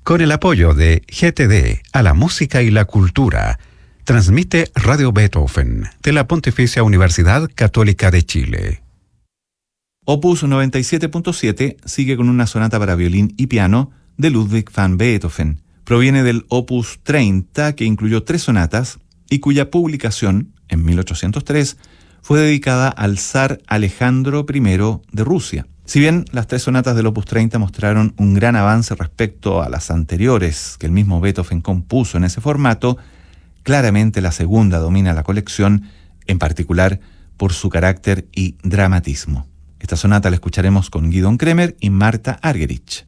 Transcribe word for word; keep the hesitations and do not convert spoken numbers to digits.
Con el apoyo de G T D a la música y la cultura, transmite Radio Beethoven de la Pontificia Universidad Católica de Chile. Opus noventa y siete punto siete sigue con una sonata para violín y piano de Ludwig van Beethoven. Proviene del Opus treinta, que incluyó tres sonatas y cuya publicación, en mil ochocientos tres, fue dedicada al zar Alejandro primero de Rusia. Si bien las tres sonatas del Opus treinta mostraron un gran avance respecto a las anteriores que el mismo Beethoven compuso en ese formato, claramente la segunda domina la colección, en particular por su carácter y dramatismo. Esta sonata la escucharemos con Gidon Kremer y Marta Argerich.